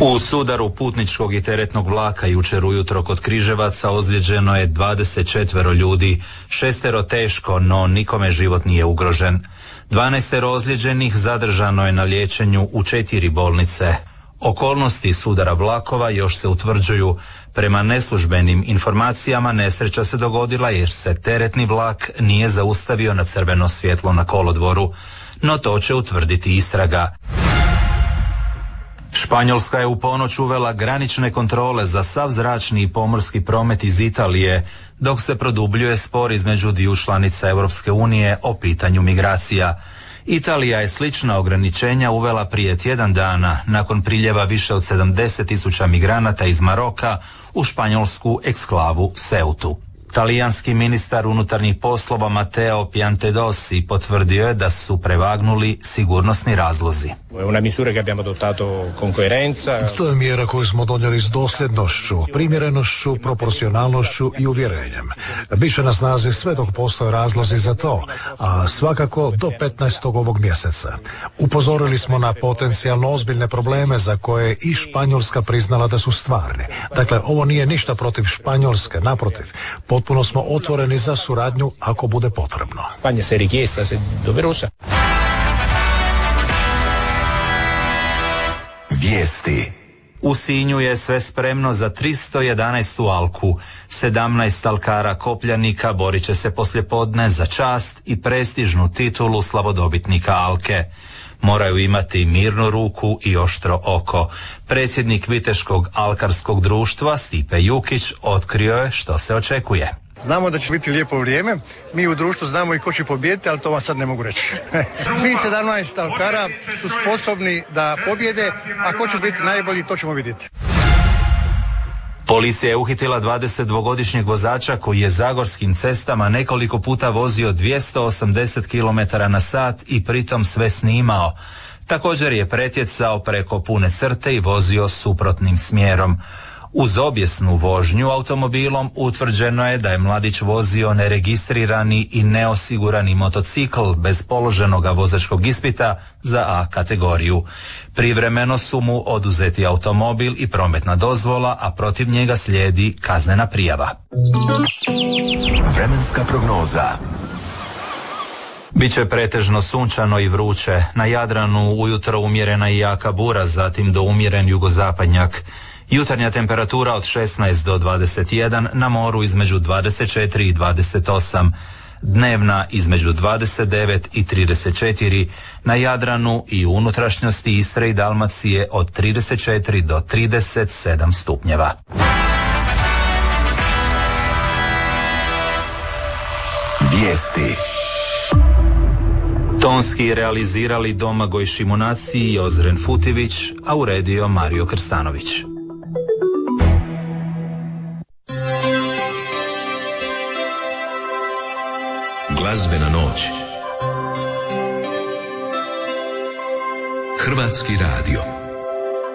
U sudaru putničkog i teretnog vlaka jučer ujutro kod Križevaca ozlijeđeno je 24 ljudi, 6 teško, no nikome život nije ugrožen. 12 ozlijeđenih zadržano je na liječenju u 4 bolnice. Okolnosti sudara vlakova još se utvrđuju. Prema neslužbenim informacijama nesreća se dogodila jer se teretni vlak nije zaustavio na crveno svjetlo na kolodvoru, no to će utvrditi istraga. Španjolska je u ponoć uvela granične kontrole za sav zračni i pomorski promet iz Italije, dok se produbljuje spor između dviju članica Europske unije o pitanju migracija. Italija je slična ograničenja uvela prije tjedan dana nakon priljeva više od 70.000 migranata iz Maroka u španjolsku eksklavu Ceutu. Talijanski ministar unutarnjih poslova Matteo Piantedosi potvrdio je da su prevagnuli sigurnosni razlozi. To je mjera koju smo donijeli s dosljednošću, primjerenošću, proporcionalnošću i uvjerenjem. Biće na snazi sve dok postoje razlozi za to, a svakako do 15. ovog mjeseca. Upozorili smo na potencijalno ozbiljne probleme za koje je i Španjolska priznala da su stvarni. Dakle, ovo nije ništa protiv Španjolske, naprotiv. Potpuno smo otvoreni za suradnju ako bude potrebno. Vijesti. U Sinju je sve spremno za 311. alku. 17 alkara kopljanika borit će se poslijepodne za čast i prestižnu titulu slavodobitnika alke. Moraju imati mirnu ruku i oštro oko. Predsjednik Viteškog alkarskog društva Stipe Jukić otkrio je što se očekuje. Znamo da će biti lijepo vrijeme, mi u društvu znamo i ko će pobijediti, ali to vam sad ne mogu reći. Svi 17 alkara su sposobni da pobjede, a ko će biti najbolji, to ćemo vidjeti. Policija je uhitila 22-godišnjeg vozača koji je zagorskim cestama nekoliko puta vozio 280 km na sat i pritom sve snimao. Također je pretjecao preko pune crte i vozio suprotnim smjerom. Uz obijesnu vožnju automobilom utvrđeno je da je mladić vozio neregistrirani i neosigurani motocikl bez položenog vozačkog ispita za A kategoriju. Privremeno su mu oduzeti automobil i prometna dozvola, a protiv njega slijedi kaznena prijava. Vremenska prognoza. Biće pretežno sunčano i vruće. Na Jadranu ujutro umjerena i jaka bura, zatim do umjeren jugozapadnjak. Jutarnja temperatura od 16 do 21, na moru između 24 i 28, dnevna između 29 i 34, na Jadranu i u unutrašnjosti Istre i Dalmacije od 34 do 37 stupnjeva. Vijesti. Tonski realizirali Domagoj Šimunaci i Ozren Futivić, a uredio Mario Krstanović. Glazbena noć. Hrvatski radio.